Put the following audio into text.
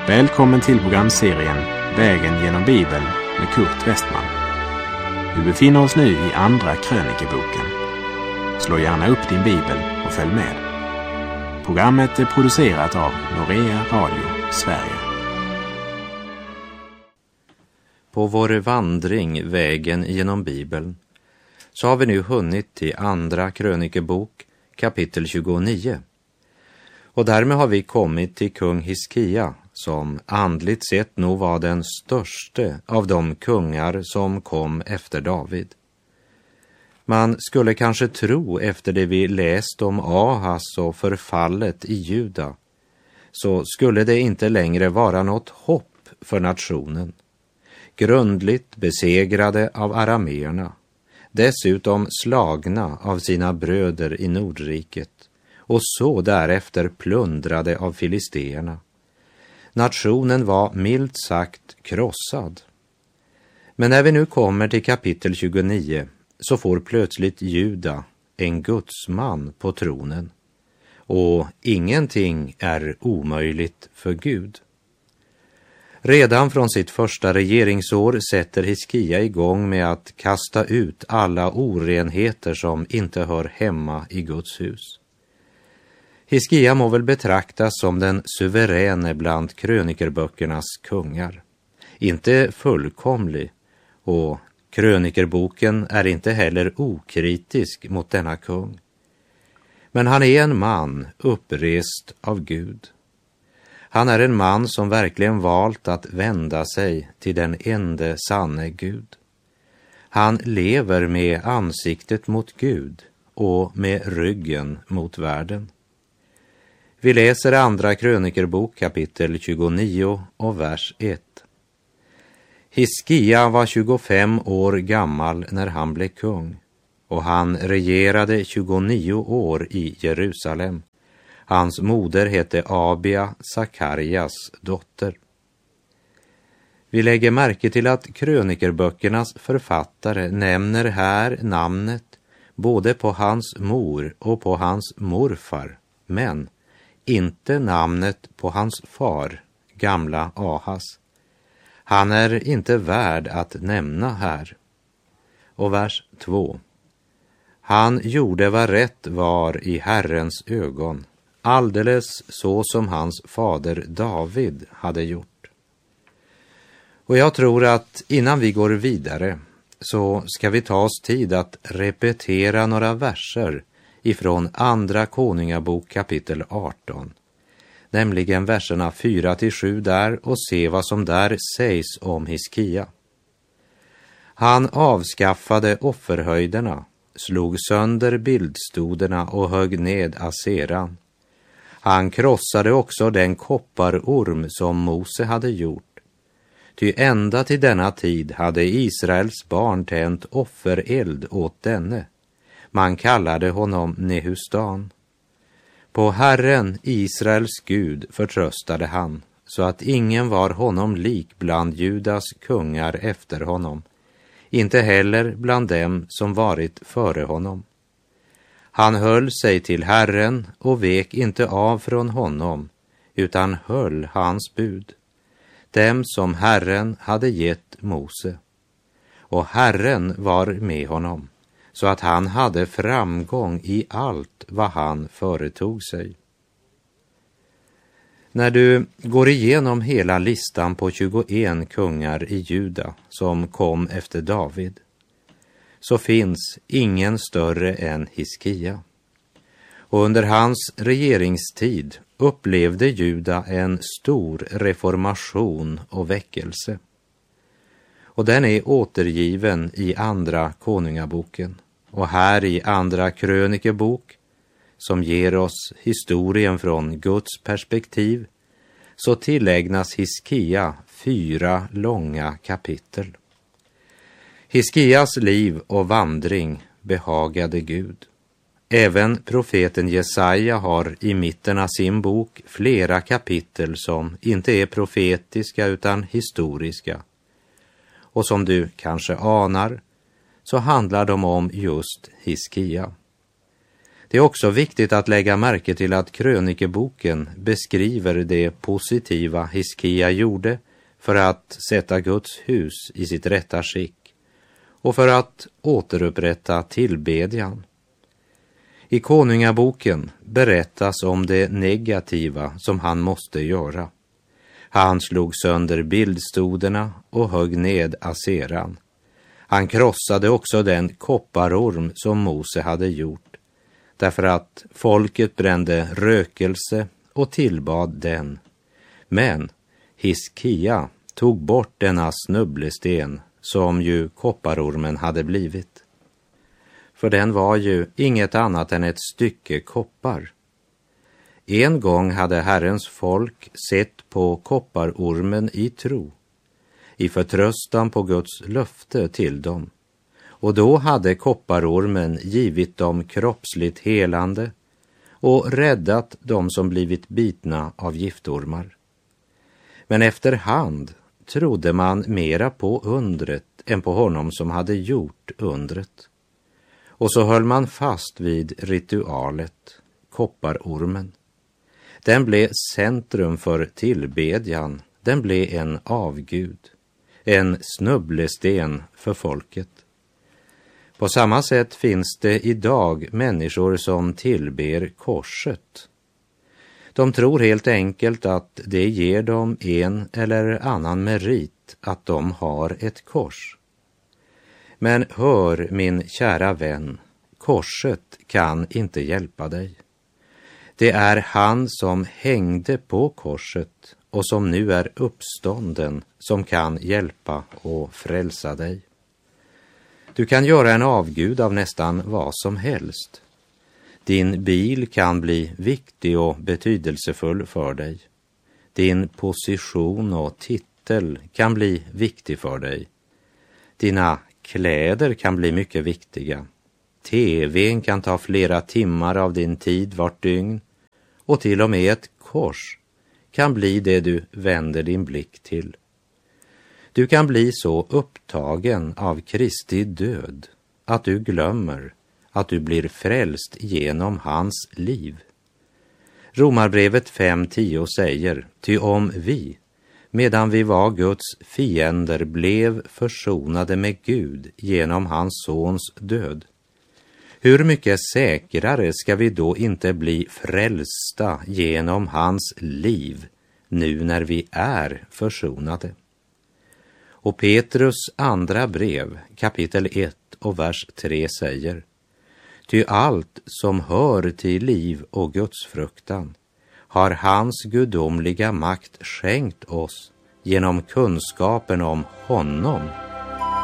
Välkommen till programserien Vägen genom Bibeln med Kurt Westman. Vi befinner oss nu i Andra krönikeboken. Slå gärna upp din bibel och följ med. Programmet är producerat av Norea Radio Sverige. På vår vandring Vägen genom Bibeln så har vi nu hunnit till Andra krönikebok kapitel 29. Och därmed har vi kommit till kung Hiskia, som andligt sett nog var den störste av de kungar som kom efter David. Man skulle kanske tro, efter det vi läst om Ahas och förfallet i Juda, så skulle det inte längre vara något hopp för nationen. Grundligt besegrade av arameerna, dessutom slagna av sina bröder i Nordriket och så därefter plundrade av filisteerna. Nationen var milt sagt krossad. Men när vi nu kommer till kapitel 29 så får plötsligt Juda en gudsman på tronen. Och ingenting är omöjligt för Gud. Redan från sitt första regeringsår sätter Hiskia igång med att kasta ut alla orenheter som inte hör hemma i Guds hus. Hiskia må väl betraktas som den suveräne bland krönikerböckernas kungar. Inte fullkomlig, och krönikerboken är inte heller okritisk mot denna kung. Men han är en man upprest av Gud. Han är en man som verkligen valt att vända sig till den ende sanne Gud. Han lever med ansiktet mot Gud och med ryggen mot världen. Vi läser Andra krönikerbok kapitel 29 och vers 1. Hiskia var 25 år gammal när han blev kung, och han regerade 29 år i Jerusalem. Hans moder hette Abia, Sakarias dotter. Vi lägger märke till att krönikerböckernas författare nämner här namnet både på hans mor och på hans morfar, men inte namnet på hans far, gamla Ahas. Han är inte värd att nämna här. Och vers 2. Han gjorde vad rätt var i Herrens ögon, alldeles så som hans fader David hade gjort. Och jag tror att innan vi går vidare så ska vi ta oss tid att repetera några verser ifrån Andra konungabok kapitel 18, nämligen verserna 4-7 där, och se vad som där sägs om Hiskia. Han avskaffade offerhöjderna, slog sönder bildstoderna och högg ned aseran. Han krossade också den kopparorm som Mose hade gjort. Ty ända till denna tid hade Israels barn tänt offereld åt denne. Man kallade honom Nehustan. På Herren, Israels Gud, förtröstade han, så att ingen var honom lik bland Judas kungar efter honom, inte heller bland dem som varit före honom. Han höll sig till Herren och vek inte av från honom, utan höll hans bud, dem som Herren hade gett Mose. Och Herren var med honom, så att han hade framgång i allt vad han företog sig. När du går igenom hela listan på 21 kungar i Juda som kom efter David, så finns ingen större än Hiskia. Och under hans regeringstid upplevde Juda en stor reformation och väckelse. Och den är återgiven i Andra konungaboken. Och här i Andra krönikebok, som ger oss historien från Guds perspektiv, så tillägnas Hiskia 4 långa kapitel. Hiskias liv och vandring behagade Gud. Även profeten Jesaja har i mitten av sin bok flera kapitel som inte är profetiska utan historiska. Och som du kanske anar så handlar de om just Hiskia. Det är också viktigt att lägga märke till att krönikeboken beskriver det positiva Hiskia gjorde för att sätta Guds hus i sitt rätta skick och för att återupprätta tillbedjan. I konungaboken berättas om det negativa som han måste göra. Han slog sönder bildstoderna och högg ned aseran. Han krossade också den kopparorm som Mose hade gjort, därför att folket brände rökelse och tillbad den. Men Hiskia tog bort denna snubblesten som ju kopparormen hade blivit. För den var ju inget annat än ett stycke koppar. En gång hade Herrens folk sett på kopparormen i tro, i förtröstan på Guds löfte till dem. Och då hade kopparormen givit dem kroppsligt helande och räddat dem som blivit bitna av giftormar. Men efterhand trodde man mera på undret än på honom som hade gjort undret. Och så höll man fast vid ritualet, kopparormen. Den blev centrum för tillbedjan, den blev en avgud, en snubblesten för folket. På samma sätt finns det idag människor som tillber korset. De tror helt enkelt att det ger dem en eller annan merit att de har ett kors. Men hör, min kära vän, korset kan inte hjälpa dig. Det är han som hängde på korset och som nu är uppstånden som kan hjälpa och frälsa dig. Du kan göra en avgud av nästan vad som helst. Din bil kan bli viktig och betydelsefull för dig. Din position och titel kan bli viktig för dig. Dina kläder kan bli mycket viktiga. TV:n kan ta flera timmar av din tid vart dygn. Och till och med ett kors kan bli det du vänder din blick till. Du kan bli så upptagen av Kristi död att du glömmer att du blir frälst genom hans liv. Romarbrevet 5:10 säger: ty om vi, medan vi var Guds fiender, blev försonade med Gud genom hans sons död, hur mycket säkrare ska vi då inte bli frälsta genom hans liv nu när vi är försonade? Och Petrus andra brev, kapitel 1 och vers 3 säger: ty allt som hör till liv och Guds fruktan har hans gudomliga makt skänkt oss genom kunskapen om honom